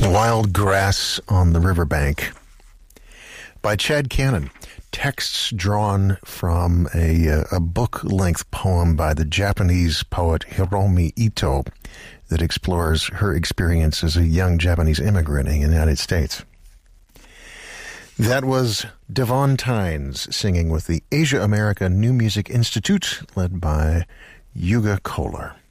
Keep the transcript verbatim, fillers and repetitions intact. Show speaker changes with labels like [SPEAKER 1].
[SPEAKER 1] Wild Grass on the Riverbank by Chad Cannon. Texts drawn from a, uh, a book-length poem by the Japanese poet Hiromi Ito that explores her experience as a young Japanese immigrant in the United States. That was Devon Tynes singing with the Asia America New Music Institute, led by Yuga Kohler.